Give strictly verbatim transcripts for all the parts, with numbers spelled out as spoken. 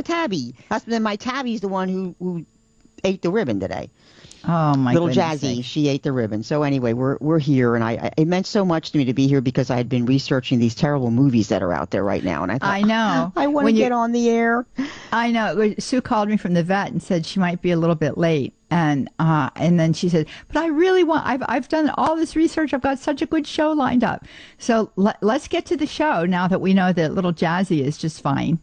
a tabby. That's then my tabby's the one who who ate the ribbon today. Oh my Little goodness Jazzy, sakes. she ate the ribbon. So anyway, we're we're here, and I, I it meant so much to me to be here because I had been researching these terrible movies that are out there right now, and I thought I know. I want to When you get on the air. I know. Sue called me from the vet and said she might be a little bit late, and uh, and then she said, "But I really want. I've I've done all this research. I've got such a good show lined up. So let, let's get to the show now that we know that little Jazzy is just fine."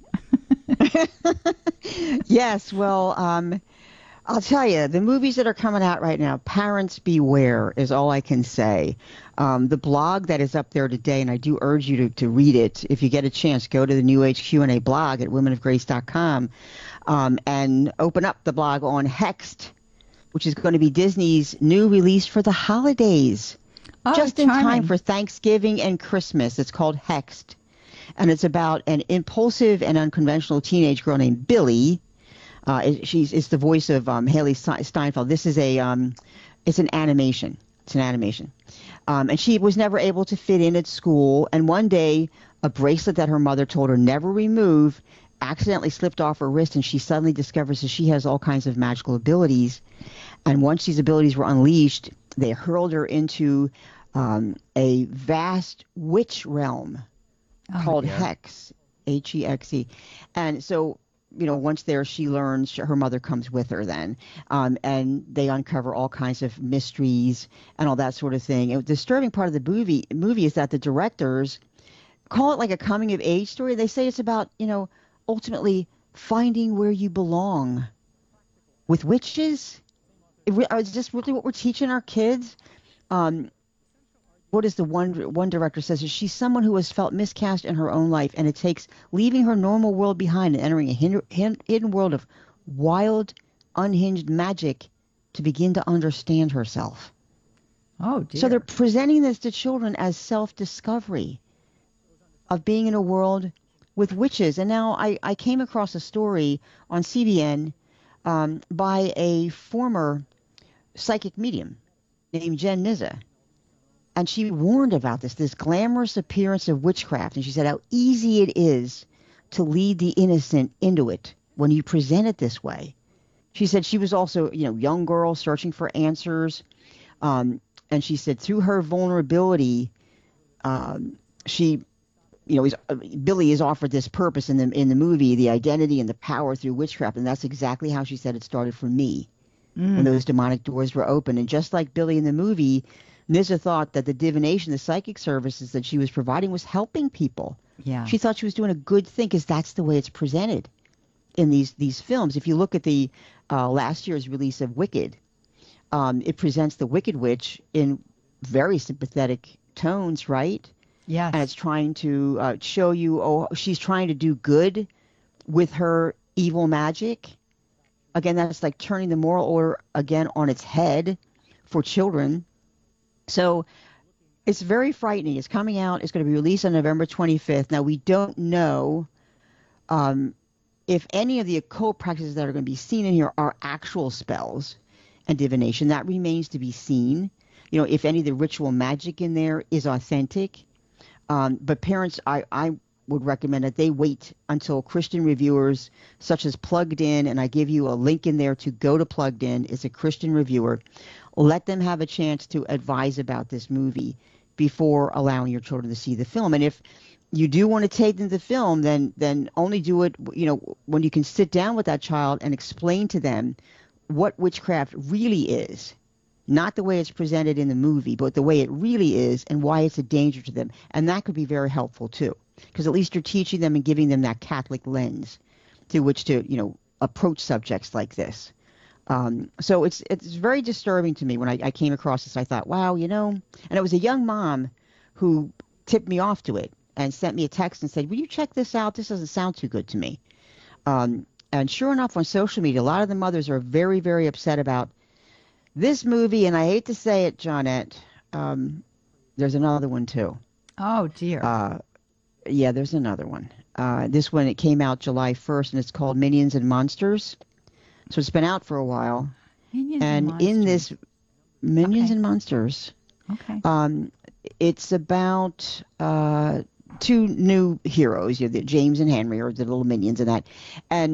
Yes, well, um, I'll tell you, the movies that are coming out right now, parents beware is all I can say. Um, the blog that is up there today, and I do urge you to, to read it. If you get a chance, go to the New Age Q and A blog at women of grace dot com um, and open up the blog on Hexed, which is going to be Disney's new release for the holidays. Oh, just in charming. time for Thanksgiving and Christmas. It's called Hexed. And it's about an impulsive and unconventional teenage girl named Billy. Uh, it- she's it's the voice of um, Haley Ste- Steinfeld. This is a um, it's an animation. It's an animation, um, and she was never able to fit in at school. And one day, a bracelet that her mother told her never remove accidentally slipped off her wrist, and she suddenly discovers that she has all kinds of magical abilities. And once these abilities were unleashed, they hurled her into um, a vast witch realm Oh, called dear. Hex, H E X E. And so, you know, once there, she learns her mother comes with her then. Um, and they uncover all kinds of mysteries and all that sort of thing. And the disturbing part of the movie, movie is that the directors call it like a coming of age story. They say it's about, you know, ultimately finding where you belong with witches. It re- Is this really what we're teaching our kids? Um, what is the one one director says is she's someone who has felt miscast in her own life, and it takes leaving her normal world behind and entering a hin- hin- hidden world of wild, unhinged magic to begin to understand herself. Oh So they're dear. presenting this to children as self-discovery of being in a world with witches. And now I, I came across a story on C B N um, by a former psychic medium named Jen Nizza. And she warned about this, this glamorous appearance of witchcraft. And she said how easy it is to lead the innocent into it when you present it this way. She said she was also, you know, young girl searching for answers. Um, and she said through her vulnerability, um, she, you know, is, uh, Billy is offered this purpose in the in the movie, the identity and the power through witchcraft. And that's exactly how she said it started for me when Mm, those demonic doors were open. And just like Billy in the movie, Nizza thought that the divination, the psychic services that she was providing was helping people. yeah. She thought she was doing a good thing because that's the way it's presented in these these films. If you look at the uh, last year's release of Wicked, um, it presents the Wicked Witch in very sympathetic tones, right? And Yes. it's trying to uh, show you, oh, she's trying to do good with her evil magic. Again, that's like turning the moral order again on its head for children. So it's very frightening. It's coming out. It's going to be released on November twenty-fifth. Now, we don't know um, if any of the occult practices that are going to be seen in here are actual spells and divination. That remains to be seen. You know, if any of the ritual magic in there is authentic. Um, but parents, I, I would recommend that they wait until Christian reviewers such as Plugged In, and I give you a link in there to go to Plugged In, is a Christian reviewer. Let them have a chance to advise about this movie before allowing your children to see the film. And if you do want to take them to the film, then then only do it, you know, when you can sit down with that child and explain to them what witchcraft really is. Not the way it's presented in the movie, but the way it really is and why it's a danger to them. And that could be very helpful too, because at least you're teaching them and giving them that Catholic lens through which to, you know, approach subjects like this. Um, so it's it's very disturbing to me when I, I came across this. I thought, wow, you know, and it was a young mom who tipped me off to it and sent me a text and said, will you check this out? This doesn't sound too good to me. Um, and sure enough, on social media, a lot of the mothers are very, very upset about this movie. And I hate to say it, Johnette, um, there's another one too. Oh dear. Uh, yeah, there's another one. Uh, this one, it came out July first, and it's called Minions and Monsters. So it's been out for a while. Minions and And in this monsters. Minions Okay. and Monsters, Okay. um, it's about uh, two new heroes, you know, the James and Henry, or the little minions and that. And